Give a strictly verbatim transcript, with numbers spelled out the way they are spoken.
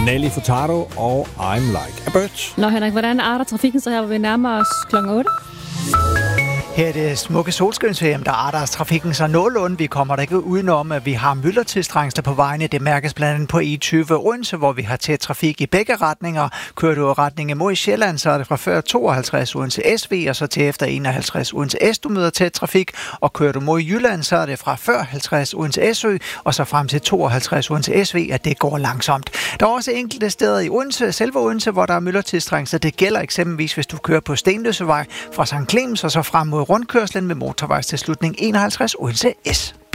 Nelly Furtado og I'm Like a Bird. Nå Henrik, hvordan arter trafikken så her, hvor vi nærmer os klokken otte? Her er det smukke solskinsvejr, der arter trafikken så nogenlunde. Vi kommer der ikke udenom, at vi har myldretidstrængsler på vejene. Det mærkes blandt andet på E tyve Odense, hvor vi har tæt trafik i begge retninger. Kører du i retning mod Sjælland, så er det fra før tooghalvtreds Odense S V, og så til efter enoghalvtreds Odense S, du møder tæt trafik. Og kører du mod Jylland, så er det fra før halvtreds Odense S Ø, og så frem til tooghalvtreds Odense S V, at det går langsomt. Der er også enkelte steder i Odense, selve Odense, hvor der er myldretidstrængsler. Det gælder eksempelvis, hvis du kører på Stenløsevej fra Sankt Clemens og så frem mod rundkørslen med motorvejs til slutning enoghalvtreds Odense S.